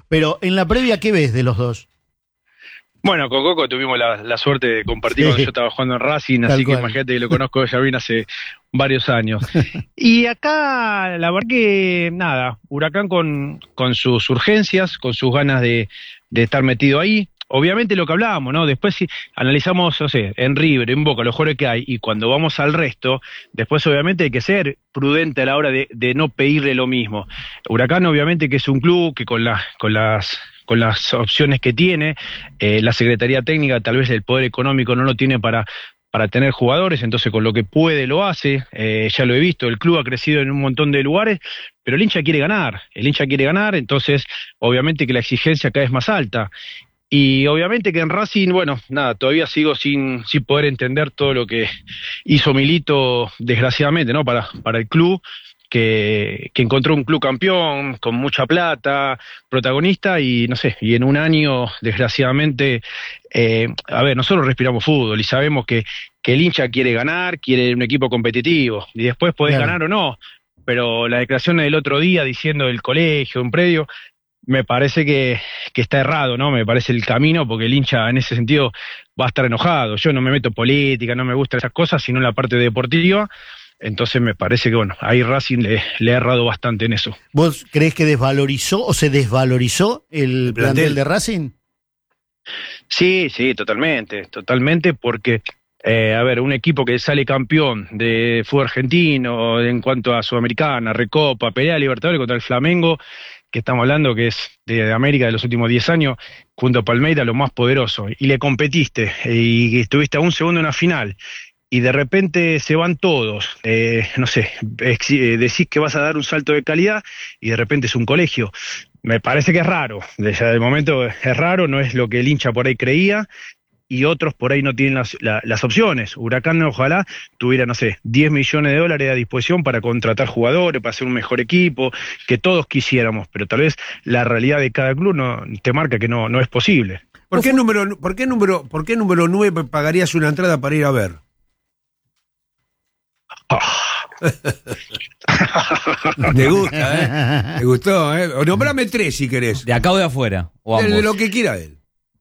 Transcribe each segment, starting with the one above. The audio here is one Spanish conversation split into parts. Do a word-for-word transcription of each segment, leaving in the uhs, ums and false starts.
Pero en la previa, ¿qué ves de los dos? Bueno, con Coco tuvimos la, la suerte de compartir Sí. cuando yo estaba jugando en Racing, Tal así cual. que imagínate que lo conozco ya bien hace varios años. Y acá, la verdad que, nada, Huracán con, con sus urgencias, con sus ganas de, de estar metido ahí. Obviamente lo que hablábamos, ¿no? Después si analizamos, no sé, en River, en Boca, los jugadores que hay, y cuando vamos al resto, después obviamente hay que ser prudente a la hora de, de no pedirle lo mismo. Huracán obviamente que es un club que con, la, con las... con las opciones que tiene, eh, la Secretaría Técnica tal vez el poder económico no lo tiene para, para tener jugadores, entonces con lo que puede lo hace, eh, ya lo he visto, el club ha crecido en un montón de lugares, pero el hincha quiere ganar, el hincha quiere ganar, entonces obviamente que la exigencia cada vez más alta. Y obviamente que en Racing, bueno, nada, todavía sigo sin, sin poder entender todo lo que hizo Milito, desgraciadamente, ¿no? Para, para el club, que, que encontró un club campeón, con mucha plata, protagonista, y no sé, y en un año, desgraciadamente, eh, a ver, nosotros respiramos fútbol y sabemos que, que el hincha quiere ganar, quiere un equipo competitivo, y después podés Claro. ganar o no, pero la declaración del otro día diciendo del colegio, un predio, me parece que, que está errado, ¿no? Me parece el camino, porque el hincha en ese sentido va a estar enojado. Yo no me meto en política, no me gustan esas cosas, sino en la parte deportiva. Entonces me parece que, bueno, ahí Racing le, le ha errado bastante en eso. ¿Vos creés que desvalorizó o se desvalorizó el plantel de Racing? Sí, sí, totalmente, totalmente, porque, eh, a ver, un equipo que sale campeón de fútbol argentino, en cuanto a Sudamericana, Recopa, pelea Libertadores contra el Flamengo, que estamos hablando que es de América de los últimos diez años, junto a Palmeiras, lo más poderoso, y le competiste, y estuviste a un segundo en una final, y de repente se van todos, eh, no sé, decís que vas a dar un salto de calidad, y de repente es un colegio. Me parece que es raro, desde el momento es raro, no es lo que el hincha por ahí creía, y otros por ahí no tienen las, la, las opciones. Huracán ojalá tuviera, no sé, diez millones de dólares a disposición para contratar jugadores, para hacer un mejor equipo, que todos quisiéramos, pero tal vez la realidad de cada club no, te marca que no, no es posible. ¿Por qué número, por qué número, por qué número nueve pagarías una entrada para ir a ver? Oh. Te gusta, ¿eh? Te gustó, ¿eh? O nombrame tres si querés. ¿De acá o de afuera? O de, ambos. de lo que quiera él.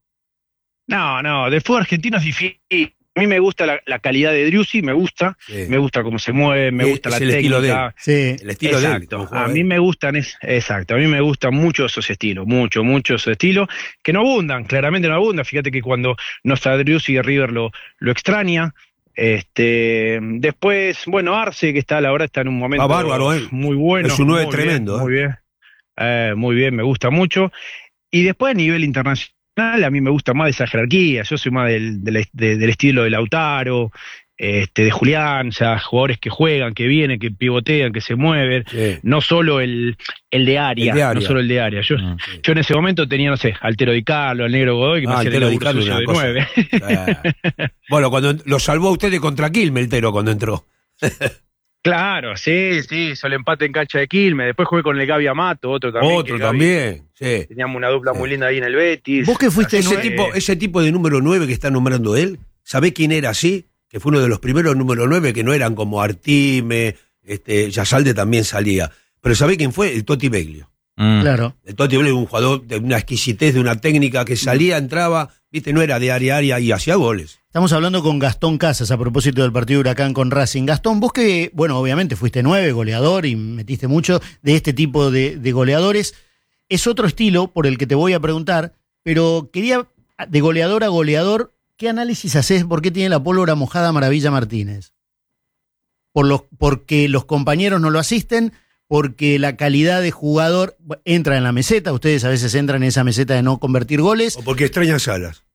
No, no, del fútbol argentino es difícil. A mí me gusta la, la calidad de Driussi, me gusta, Sí. me gusta cómo se mueve, me Es- gusta es la el estilo de él. técnica. Sí. El estilo de él. Exacto, como juega a mí él. me gustan, es, exacto, a mí me gustan mucho esos estilos, mucho, mucho esos estilos, que no abundan, claramente no abundan, fíjate que cuando no está Driussi, River lo, lo extraña. Este, después, bueno, Arce, que está, la verdad, está en un momento Ah, bárbaro, eh. muy bueno. Es un nueve muy tremendo, bien, muy bien, Eh, muy bien, me gusta mucho. Y después a nivel internacional, a mí me gusta más esa jerarquía, yo soy más del, del, de- del estilo de Lautaro, este, de Julián, o sea, jugadores que juegan, que vienen, que pivotean, que se mueven, Sí. no solo el, el de área, El de área. no solo el de área. Yo, Mm. yo en ese momento tenía, no sé, Altero Di Carlo, al Negro Godoy, que me Ah, hacían el Altero Di laburo Carlo sucio una de cosa. nueve. Eh. Bueno, cuando lo salvó a ustedes contra Quilmes, el Tero, cuando entró. Claro, sí, sí, hizo el empate en cancha de Quilmes, después jugué con el Gaby Amato, otro también. Otro que Gaby- también. Sí. Teníamos una dupla Sí. muy linda ahí en el Betis. Vos que fuiste Así Ese que, tipo, ese tipo de número nueve que está nombrando él, ¿sabés quién era así? Que fue uno de los primeros número nueve que no eran como Artime, este, Yasalde también salía. Pero ¿sabés quién fue? El Totti Beglio. Mm. Claro. El Totti Beglio era un jugador de una exquisitez, de una técnica que salía, entraba, viste, no era de área a área y hacía goles. Estamos hablando con Gastón Casas a propósito del partido Huracán con Racing. Gastón, vos que, bueno, obviamente fuiste nueve, goleador, y metiste mucho de este tipo de, de goleadores. Es otro estilo por el que te voy a preguntar, pero quería, de goleador a goleador, ¿qué análisis haces? ¿Por qué tiene la pólvora mojada Maravilla Martínez? ¿Por los, porque los compañeros no lo asisten? ¿Porque la calidad de jugador entra en la meseta? Ustedes a veces entran en esa meseta de no convertir goles. O porque extrañan Salas.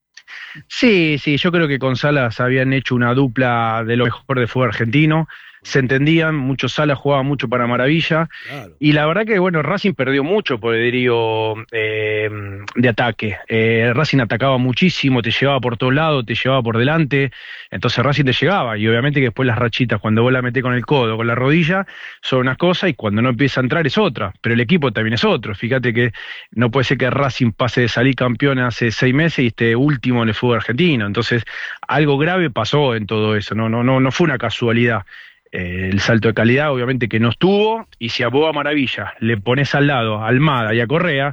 Sí, sí, yo creo que con Salas habían hecho una dupla de lo mejor de fútbol argentino. Se entendían, mucho Salas jugaba mucho para Maravilla. Claro. Y la verdad que, bueno, Racing perdió mucho poderío eh, de ataque. Eh, Racing atacaba muchísimo, te llevaba por todos lados, te llevaba por delante. Entonces Racing te llegaba. Y obviamente que después las rachitas, cuando vos la metés con el codo, con la rodilla, son una cosa y cuando no empieza a entrar es otra. Pero el equipo también es otro. Fíjate que no puede ser que Racing pase de salir campeón hace seis meses y esté último en el fútbol argentino. Entonces, algo grave pasó en todo eso. No, no, no, no fue una casualidad. Eh, el salto de calidad obviamente que no estuvo, y si a Boa Maravilla le pones al lado a Almada y a Correa,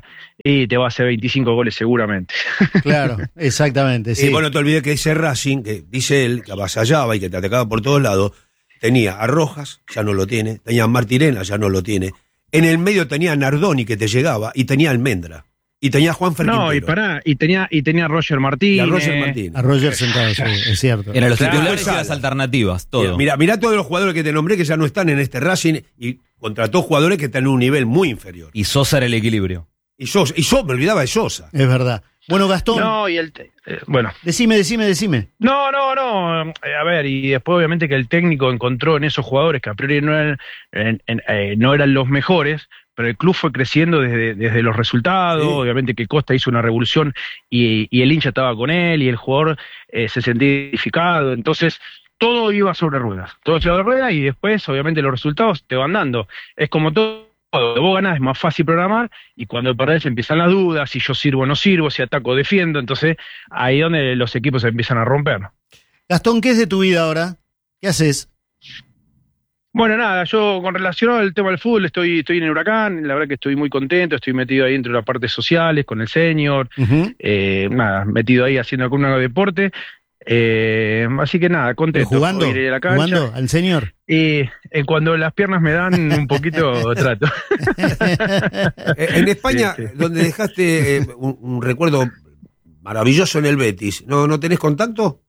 Y te va a hacer veinticinco goles seguramente. Claro, exactamente. Sí. Y bueno, no te olvides que ese Racing, que dice él, que avasallaba y que te atacaba por todos lados, tenía a Rojas, ya no lo tiene, tenía a Martirena, ya no lo tiene. En el medio tenía a Nardoni, que te llegaba, y tenía a Almendra. Y tenía a Juan Fernández. No, y pará, y tenía, y tenía a Roger Martínez. Y a Roger Martínez. A Roger sentado, sí, es cierto. Eran los Claro, titulares y claro. las alternativas, todo. Mira, mira todos los jugadores que te nombré que ya no están en este Racing y contrató jugadores que están en un nivel muy inferior. Y Sosa era el equilibrio. Y Sosa, y yo me olvidaba de Sosa. Es verdad. Bueno, Gastón, No, y el. eh, bueno. decime, decime, decime. No, no, no. eh, A ver, y después obviamente que el técnico encontró en esos jugadores que a priori no eran, en- en- eh, no eran los mejores, pero el club fue creciendo desde, desde los resultados. Sí. Obviamente que Costa hizo una revolución y, y el hincha estaba con él y el jugador eh, se sentía identificado. Entonces, todo iba sobre ruedas. Todo sobre ruedas y después, obviamente, los resultados te van dando. Es como todo. Cuando vos ganás es más fácil programar y cuando perdés empiezan las dudas, si yo sirvo o no sirvo, si ataco o defiendo, entonces ahí es donde los equipos se empiezan a romper. Gastón, ¿qué es de tu vida ahora? ¿Qué haces? Bueno, nada, yo con relación al tema del fútbol estoy, estoy en Huracán, la verdad que estoy muy contento, estoy metido ahí dentro de las partes sociales, con el senior, Uh-huh. eh, nada, metido ahí haciendo algún deporte, eh, así que nada, contento. ¿Jugando? Voy a ir a la cancha. ¿Jugando al senior? Y eh, cuando las piernas me dan un poquito trato. Eh, en España, Sí, sí. donde dejaste eh, un, un recuerdo maravilloso en el Betis, ¿no, no tenés contacto?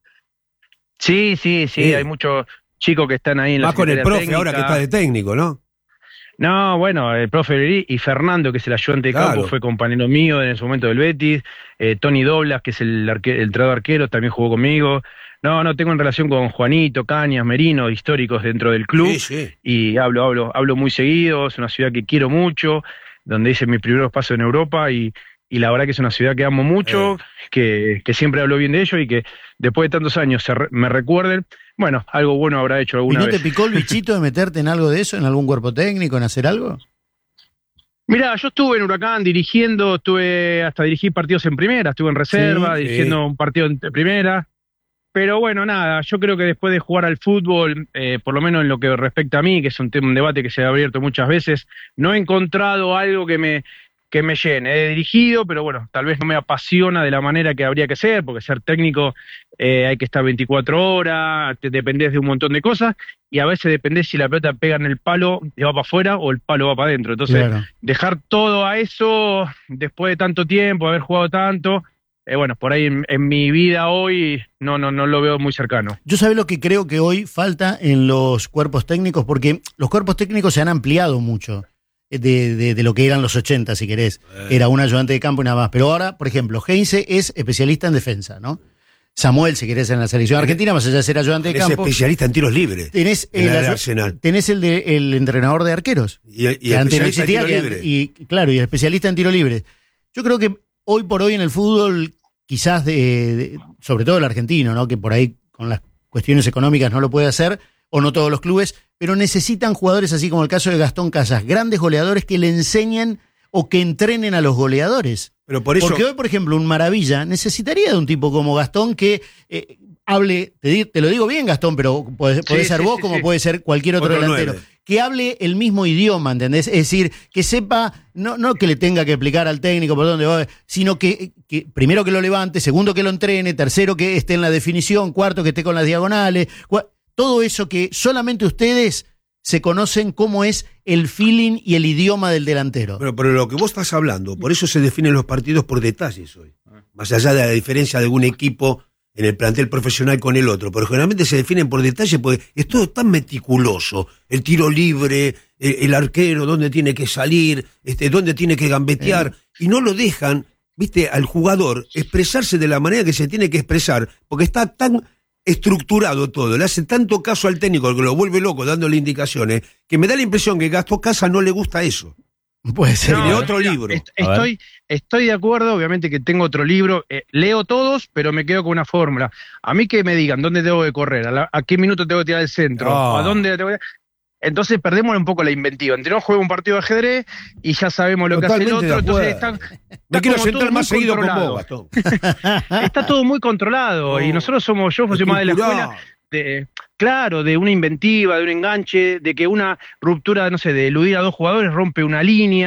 Sí, sí, sí, Sí. hay muchos chicos que están ahí en la Más con el Secretaría profe ahora que Técnica. está de técnico, ¿no? No, bueno, el profe Berí y Fernando, que es el ayudante de Claro. campo, fue compañero mío en ese momento del Betis. Eh, Tony Doblas, que es el, arque- el entrenador arquero, también jugó conmigo. No, no, tengo en relación con Juanito, Cañas, Merino, históricos dentro del club. Sí, sí. Y hablo, hablo, hablo muy seguido. Es una ciudad que quiero mucho, donde hice mis primeros pasos en Europa y, y la verdad que es una ciudad que amo mucho, Eh. que, que siempre hablo bien de ellos y que después de tantos años se re- me recuerden. Bueno, algo bueno habrá hecho ¿Y alguna no te vez. picó el bichito de meterte en algo de eso, en algún cuerpo técnico, en hacer algo? Mirá, yo estuve en Huracán dirigiendo, estuve hasta dirigí partidos en primera, estuve en reserva, Sí, dirigiendo sí. un partido en primera. Pero bueno, nada, yo creo que después de jugar al fútbol, eh, por lo menos en lo que respecta a mí, que es un tema, un debate que se ha abierto muchas veces, no he encontrado algo que me, que me llene. He dirigido, pero bueno, tal vez no me apasiona de la manera que habría que ser, porque ser técnico eh, hay que estar veinticuatro horas, te dependés de un montón de cosas, y a veces dependés si la pelota pega en el palo y va para afuera o el palo va para adentro. Entonces, Claro. dejar todo a eso, después de tanto tiempo, haber jugado tanto, eh, bueno, por ahí en, en mi vida hoy no, no, no lo veo muy cercano. Yo sabés lo que creo que hoy falta en los cuerpos técnicos, porque los cuerpos técnicos se han ampliado mucho de, de, de lo que eran los ochenta, si querés. Era un ayudante de campo y nada más. Pero ahora, por ejemplo, Heinze es especialista en defensa, ¿no? Samuel, si querés, en la selección argentina, más allá de ser ayudante de Es campo, especialista en tiros libres. tenés en el, el ayu- Arsenal. tenés el, de, el entrenador de arqueros. Y, y que antes no especialista en existía, tiros que- libres. y claro, y el especialista en tiro libre. Yo creo que hoy por hoy en el fútbol, quizás de, de- sobre todo el argentino, ¿no? Que por ahí con las cuestiones económicas no lo puede hacer, o no todos los clubes, pero necesitan jugadores así como el caso de Gastón Casas, grandes goleadores que le enseñen o que entrenen a los goleadores. Pero por eso. Porque hoy, por ejemplo, un Maravilla necesitaría de un tipo como Gastón que eh, hable, te, di- te lo digo bien, Gastón, pero puede, Sí, puede ser sí, vos sí, como sí. puede ser cualquier otro, Otro delantero. nueve. Que hable el mismo idioma, ¿entendés? Es decir, que sepa, no, no que le tenga que explicar al técnico por dónde va, sino que, que primero que lo levante, segundo que lo entrene, tercero que esté en la definición, cuarto que esté con las diagonales, cua- todo eso que solamente ustedes se conocen cómo es el feeling y el idioma del delantero. Pero, pero lo que vos estás hablando, por eso se definen los partidos por detalles hoy. Más allá de la diferencia de un equipo en el plantel profesional con el otro. Pero generalmente se definen por detalles porque es todo tan meticuloso. El tiro libre, el, el arquero, dónde tiene que salir, este, dónde tiene que gambetear. Y no lo dejan, viste, al jugador expresarse de la manera que se tiene que expresar, porque está tan estructurado todo, le hace tanto caso al técnico que lo vuelve loco dándole indicaciones, que me da la impresión que Gastón Casas no le gusta eso. Puede ser. Tiene No, otro mira, libro. est- A ver. estoy, estoy de acuerdo, obviamente que tengo otro libro, eh, leo todos, pero me quedo con una fórmula. A mí que me digan dónde tengo que correr, a, la- a qué minuto tengo que tirar el centro, Ah. a dónde tengo que... Entonces perdemos un poco la inventiva. Entre no juego un partido de ajedrez y ya sabemos lo Totalmente que hace el de otro, entonces acuerdo. están, Me está quiero como sentar todo más muy seguido con controlado. vos, Gastón. Está todo muy controlado y No. nosotros somos, yo soy más de la escuela, de, claro, de una inventiva, de un enganche, de que una ruptura, no sé, de eludir a dos jugadores rompe una línea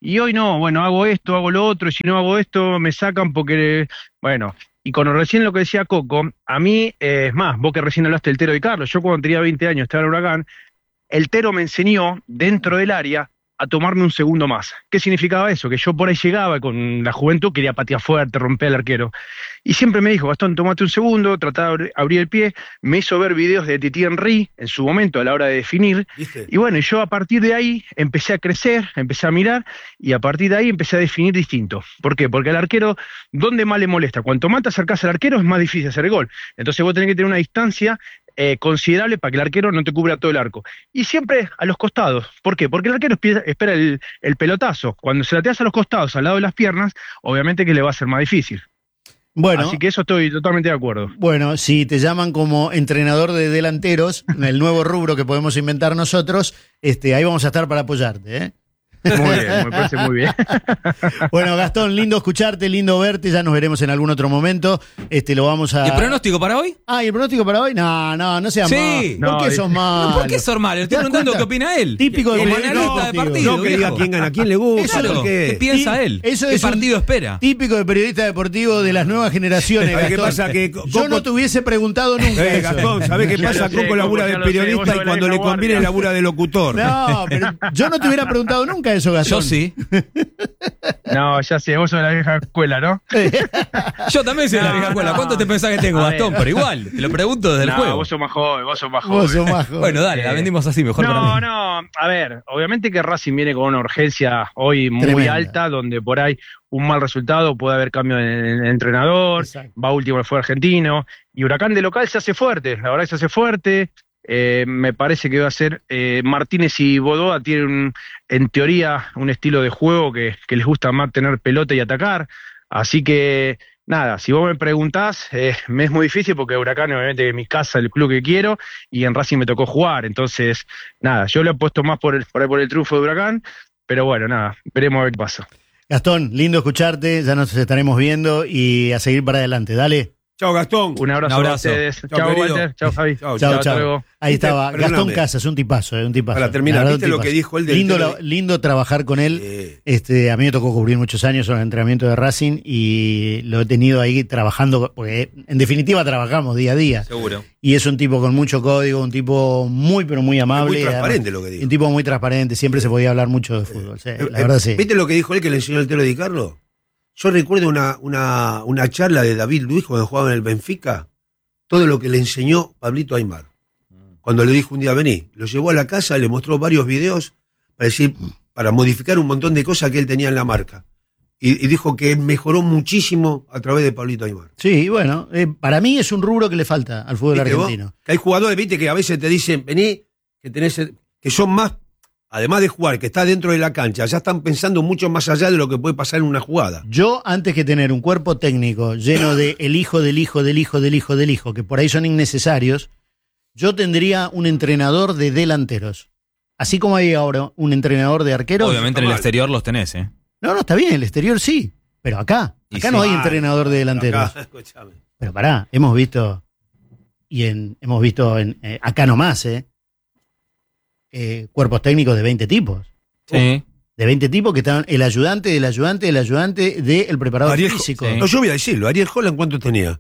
Y hoy no, bueno, hago esto, hago lo otro, y si no hago esto, me sacan porque, bueno, y con recién lo que decía Coco, a mí, eh, es más, vos que recién hablaste del Tero y Carlos, yo cuando tenía veinte años estaba en Huracán, el Tero me enseñó, dentro del área, a tomarme un segundo más. ¿Qué significaba eso? Que yo por ahí llegaba con la juventud, quería patear fuerte, romper al arquero. Y siempre me dijo, Gastón, tomate un segundo, tratá de abrir el pie. Me hizo ver videos de Titi Henry en su momento a la hora de definir. ¿Viste? Y bueno, yo a partir de ahí empecé a crecer, empecé a mirar y a partir de ahí empecé a definir distinto. ¿Por qué? Porque al arquero, ¿dónde más le molesta? Cuanto más te acercás al arquero es más difícil hacer el gol. Entonces vos tenés que tener una distancia Eh, considerable para que el arquero no te cubra todo el arco. Y siempre a los costados. ¿Por qué? Porque el arquero espera el, el pelotazo. Cuando se la te hace a los costados, al lado de las piernas, obviamente que le va a ser más difícil. Bueno, así que eso estoy totalmente de acuerdo. Bueno, si te llaman como entrenador de delanteros, el nuevo rubro que podemos inventar nosotros, este, ahí vamos a estar para apoyarte, ¿eh? Muy bien, me parece muy bien. Bueno, Gastón, lindo escucharte, lindo verte, ya nos veremos en algún otro momento. Este, lo vamos a... ¿Y el pronóstico para hoy? Ah, ¿y el pronóstico para hoy? No, no, no seas Sí. malo. ¿Por No, qué sos no, malo? No, ¿por qué sos malo? Le estoy ¿Te das preguntando cuenta? qué opina él. Típico de Como periodista analista de deportivo. partido. No, que diga viejo. quién gana, a quién le gusta, Claro, por ¿qué qué. piensa Sí, él? eso ¿Qué es un- partido espera? Típico de periodista deportivo de las nuevas generaciones, ¿Sabés qué Gastón. pasa? Que Yo Coco- no te hubiese preguntado nunca Eh, eso. Gastón, ¿sabés qué Ya pasa? lo sé, Coco Coco, labura ya de lo sé, periodista vos y sos cuando la le vieja conviene guardia. labura de locutor. No, pero yo no te hubiera preguntado nunca eso, Gastón. Yo sí. No, ya sé, vos sos de la vieja escuela, ¿no? Yo también soy de la No, vieja escuela. no. ¿Cuánto te pensás que tengo, A Gastón? ver. Pero igual, te lo pregunto desde el No, juego. vos sos más joven, vos sos más joven. Vos sos más joven. Bueno, dale, la vendimos así, mejor para No, mí. no, a ver, obviamente que Racing viene con una urgencia hoy muy Tremenda. alta, donde por ahí un mal resultado puede haber cambio en el entrenador, Exacto. va último el fue argentino, y Huracán de local se hace fuerte, la verdad que se hace fuerte, eh, me parece que va a ser, eh, Martínez y Bodoa tienen un- en teoría un estilo de juego que, que les gusta más tener pelota y atacar, así que nada, si vos me preguntás, eh, me es muy difícil porque Huracán obviamente es mi casa, el club que quiero, y en Racing me tocó jugar, entonces nada, yo le he puesto más por el, por, el- por el triunfo de Huracán, pero bueno, nada, veremos a ver qué pasa. Gastón, lindo escucharte, ya nos estaremos viendo y a seguir para adelante. Dale. Chao, Gastón. Un abrazo, Un abrazo. a ustedes. Chao, Chao, querido. Walter. Chao, Javi. Chao, Chao, hasta chao. luego. Ahí Viste, estaba. perdóname. Gastón Casas, un tipazo, eh, un tipazo. Para terminar, La verdad, ¿viste un lo que tipazo. dijo él del lindo, tema la- de- lindo trabajar con él. Eh, Este, a mí me tocó cubrir muchos años en el entrenamiento de Racing y lo he tenido ahí trabajando, porque en definitiva trabajamos día a día. Seguro. Y es un tipo con mucho código, un tipo muy, pero muy amable. muy transparente además, lo que dijo. Un tipo muy transparente, siempre se podía hablar mucho de fútbol. Sí, la eh, verdad sí. ¿Viste lo que dijo él que le enseñó el Tero Di Carlo? Yo recuerdo una, una, una charla de David Luiz cuando jugaba en el Benfica, todo lo que le enseñó Pablito Aymar. Cuando le dijo un día, vení, lo llevó a la casa, le mostró varios videos para decir, para modificar un montón de cosas que él tenía en la marca. Y, y dijo que mejoró muchísimo a través de Pablito Aymar. Sí, bueno, eh, para mí es un rubro que le falta al fútbol ¿Viste vos? argentino. Que hay jugadores, viste, que a veces te dicen, vení, que tenés, que son más, además de jugar, que está dentro de la cancha, ya están pensando mucho más allá de lo que puede pasar en una jugada. Yo, antes que tener un cuerpo técnico lleno de el hijo del hijo del hijo del hijo del hijo, que por ahí son innecesarios, yo tendría un entrenador de delanteros. Así como hay ahora un entrenador de arqueros. Obviamente en el mal. exterior los tenés, ¿eh? No, no, está bien, el exterior sí. Pero acá, Y acá sí. no hay Ah, entrenador de delanteros. Acá, escuchame. Pero pará, hemos visto, y en, hemos visto en, eh, acá nomás, eh, eh, cuerpos técnicos de veinte tipos. Sí. De veinte tipos que están el ayudante del ayudante del ayudante del preparador Ariel- físico. sí. No, yo voy a decirlo, Ariel Holland, ¿cuánto tenía?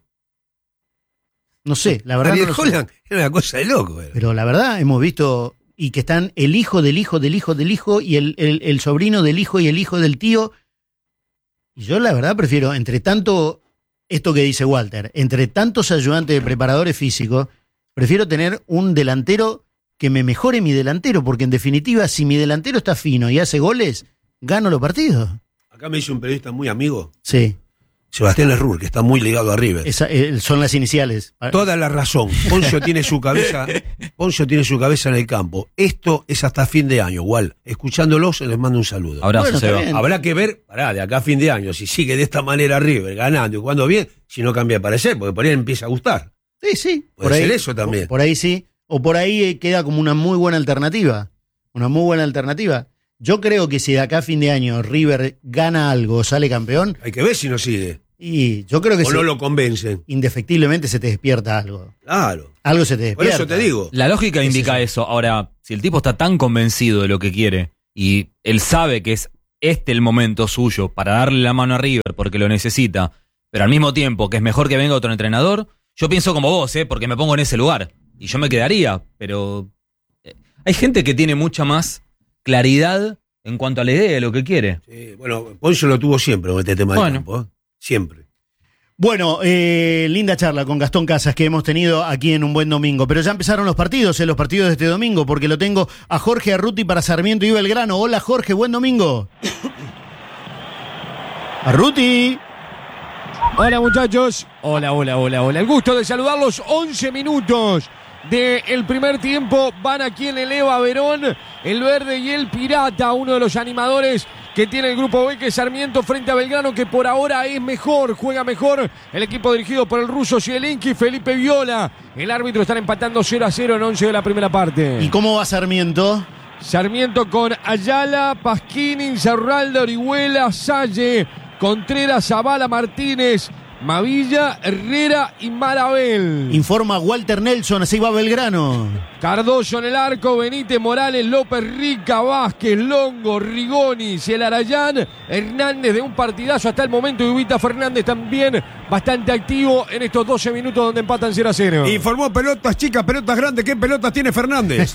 No sé, la verdad Ariel no lo sé. Holland era una cosa de loco. era. Pero la verdad hemos visto y que están el hijo del hijo del hijo del hijo y el, el- el sobrino del hijo y el hijo del tío. Y yo la verdad prefiero, entre tanto, esto que dice Walter, entre tantos ayudantes de preparadores físicos, prefiero tener un delantero que me mejore mi delantero, porque en definitiva, si mi delantero está fino y hace goles, gano los partidos. Acá me dice un periodista muy amigo, Sí, Sebastián Lerrour, que está muy ligado a River. esa, eh, son las iniciales. Toda la razón. Poncio tiene su cabeza, Poncio tiene su cabeza en el campo. Esto es hasta fin de año, igual. Escuchándolos, les mando un saludo. Abrazo, Bueno, está Seba. bien. Habrá que ver, pará, de acá a fin de año, si sigue de esta manera River, ganando y jugando bien, si no cambia de parecer, porque por ahí empieza a gustar. Sí, sí. Puede ser eso también. Por, por ahí sí. O por ahí eh, queda como una muy buena alternativa. Una muy buena alternativa. Yo creo que si de acá a fin de año River gana algo o sale campeón, Hay que ver si no sigue. y yo creo que O se- no lo convencen. indefectiblemente se te despierta algo. Claro. Algo se te Por despierta. eso te digo. La lógica Es indica eso. Ahora, si el tipo está tan convencido de lo que quiere y él sabe que es este el momento suyo para darle la mano a River porque lo necesita, pero al mismo tiempo que es mejor que venga otro entrenador, yo pienso como vos, ¿eh? Porque me pongo en ese lugar y yo me quedaría, pero eh, hay gente que tiene mucha más claridad en cuanto a la idea de lo que quiere. Sí, bueno, Poncio lo tuvo siempre con este tema del Bueno. campo, ¿eh? Siempre. Bueno, eh, linda charla con Gastón Casas que hemos tenido aquí en Un Buen Domingo. Pero ya empezaron los partidos, eh, los partidos de este domingo, porque lo tengo a Jorge Arruti para Sarmiento y Belgrano. Hola Jorge, buen domingo. Arruti. Hola muchachos, hola, hola, hola, hola. El gusto de saludarlos. once minutos del primer tiempo. Van aquí en el Eva Verón, el Verde y el Pirata, uno de los animadores que tiene el grupo B, que es Sarmiento frente a Belgrano, que por ahora es mejor, juega mejor el equipo dirigido por el ruso Zielinski, Felipe Viola. El árbitro está empatando cero a cero en once de la primera parte. ¿Y cómo va Sarmiento? Sarmiento con Ayala, Pasquini, Insaurralde, Orihuela, Salle, Contreras, Zavala, Martínez, Mavilla, Herrera y Marabel. Informa Walter Nelson, así va Belgrano. Cardoso en el arco, Benítez, Morales, López, Rica, Vázquez, Longo, Rigoni, Celarayán, Hernández de un partidazo hasta el momento y Ubita Fernández también bastante activo en estos doce minutos donde empatan cero a cero. Informó pelotas chicas, pelotas grandes. ¿Qué pelotas tiene Fernández?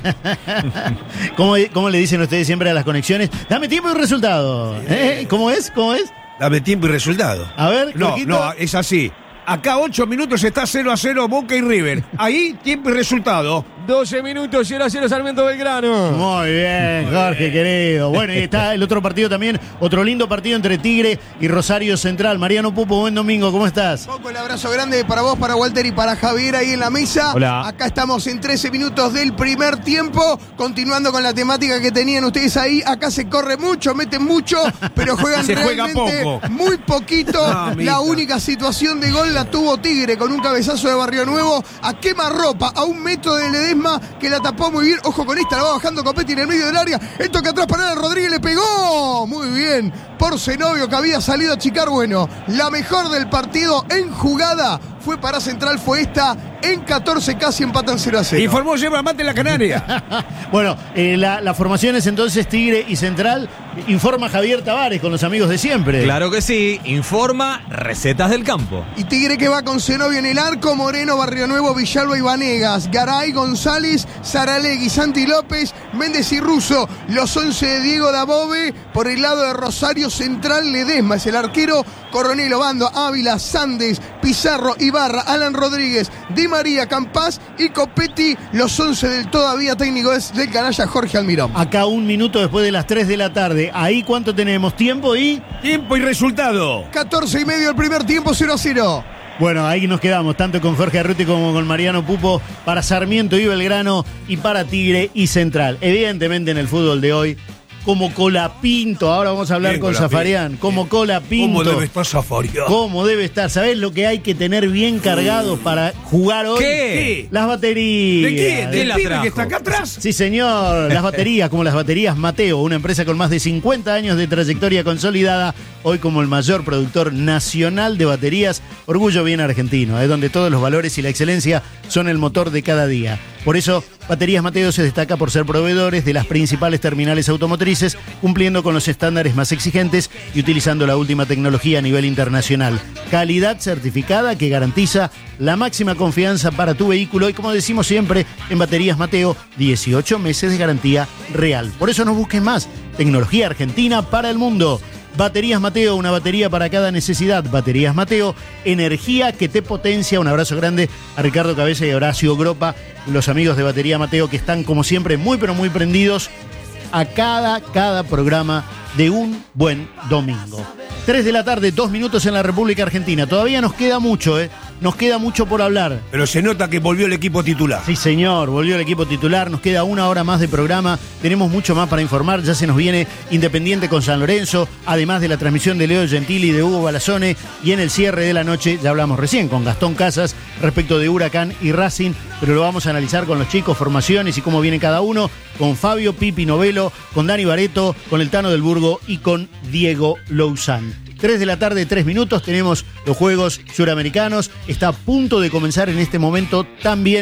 ¿Cómo, ¿Cómo le dicen ustedes siempre a las conexiones? Dame tiempo y resultado. ¿Eh? ¿Cómo es? ¿Cómo es? Dame tiempo y resultado. A ver, No, Jorgito. no, es así. Acá ocho minutos está cero a cero Boca y River. Ahí tiempo y resultado. doce minutos, cero a cero Sarmiento Belgrano. Muy bien, Jorge, querido. Bueno, y está el otro partido también, otro lindo partido entre Tigre y Rosario Central. Mariano Pupo, buen domingo, ¿cómo estás? Poco el abrazo grande para vos, para Walter y para Javier ahí en la mesa. Hola. Acá estamos en trece minutos del primer tiempo, continuando con la temática que tenían ustedes ahí. Acá se corre mucho, meten mucho, pero juegan Se juega realmente poco. muy poquito. Ah, mija. La única situación de gol la tuvo Tigre con un cabezazo de Barrio Nuevo a quemarropa, a un metro de Ledesma, que la tapó muy bien. Ojo con esta, la va bajando Copetti en el medio del área. El toque atrás para Alan Rodríguez, le pegó. Muy bien por Zenobio, que había salido a chicar. Bueno, la mejor del partido en jugada fue para Central, fue esta. En catorce casi empatan cero a cero. Informó lleva mate en la Canaria. Bueno, eh, la, la formación es entonces Tigre y Central. Informa Javier Tavares con los amigos de siempre. Claro que sí, informa recetas del campo. Y Tigre que va con Zenobio en el arco, Moreno, Barrio Nuevo, Villalba y Vanegas, Garay, González, Saralegui, Santi López, Méndez y Russo. Los once de Diego Dabove. Por el lado de Rosario Central, Ledesma es el arquero, Coronel Obando, Ávila, Sandes, Pizarro, Ibarra, Alan Rodríguez, Di María, Campás y Copetti. Los once del todavía técnico es del canalla Jorge Almirón. Acá un minuto después de las tres de la tarde. Ahí cuánto tenemos, tiempo y... Tiempo y resultado. catorce y medio el primer tiempo, cero a cero. Bueno, ahí nos quedamos, tanto con Jorge Arruti como con Mariano Pupo, para Sarmiento y Belgrano y para Tigre y Central. Evidentemente en el fútbol de hoy, como Colapinto, ahora vamos a hablar Bien, con Colapinto. Zafarian, como Bien. Colapinto. ¿Cómo debe estar Zafarian? ¿Cómo debe estar? ¿Sabés lo que hay que tener bien cargado para jugar hoy? ¿Qué? Las baterías. ¿De quién? ¿Quién ¿Del la pibe trajo? que está acá atrás? Sí, señor. Las baterías, como las baterías Mateo, una empresa con más de cincuenta años de trayectoria consolidada, hoy como el mayor productor nacional de baterías. Orgullo bien argentino, es donde todos los valores y la excelencia son el motor de cada día. Por eso, Baterías Mateo se destaca por ser proveedores de las principales terminales automotrices, cumpliendo con los estándares más exigentes y utilizando la última tecnología a nivel internacional. Calidad certificada que garantiza la máxima confianza para tu vehículo y, como decimos siempre, en Baterías Mateo, dieciocho meses de garantía real. Por eso no busques más. Tecnología argentina para el mundo. Baterías Mateo, una batería para cada necesidad. Baterías Mateo, energía que te potencia. Un abrazo grande a Ricardo Cabeza y a Horacio Gropa, los amigos de Batería Mateo, que están como siempre muy pero muy prendidos a cada, cada programa de Un Buen Domingo. tres de la tarde, dos minutos en la República Argentina. Todavía nos queda mucho, ¿eh? Nos queda mucho por hablar. Pero se nota que volvió el equipo titular. Sí, señor, volvió el equipo titular, nos queda una hora más de programa, tenemos mucho más para informar, ya se nos viene Independiente con San Lorenzo, además de la transmisión de Leo Gentili y de Hugo Balazone, y en el cierre de la noche, ya hablamos recién con Gastón Casas respecto de Huracán y Racing, pero lo vamos a analizar con los chicos, formaciones y cómo viene cada uno, con Fabio Pipi Novelo, con Dani Bareto, con el Tano del Burgo y con Diego Louzán. tres de la tarde, tres minutos, tenemos los Juegos Suramericanos. Está a punto de comenzar en este momento también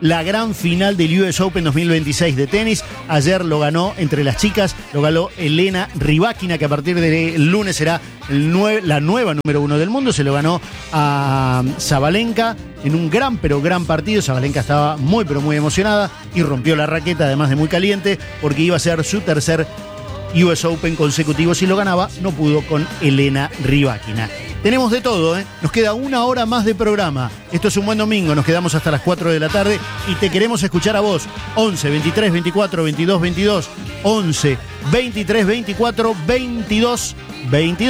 la gran final del U S Open dos mil veintiséis de tenis. Ayer lo ganó entre las chicas, lo ganó Elena Rybakina, que a partir del lunes será el nueve, la nueva número uno del mundo. Se lo ganó a Sabalenka en un gran, pero gran partido. Sabalenka estaba muy, pero muy emocionada y rompió la raqueta, además de muy caliente, porque iba a ser su tercer U S Open consecutivo. Si lo ganaba, no pudo con Elena Rybakina. Tenemos de todo, ¿eh? Nos queda una hora más de programa. Esto es Un Buen Domingo, nos quedamos hasta las cuatro de la tarde y te queremos escuchar a vos. once, veintitrés, veinticuatro, veintidós, veintidós. once, veintitrés, veinticuatro, veintidós, veintidós.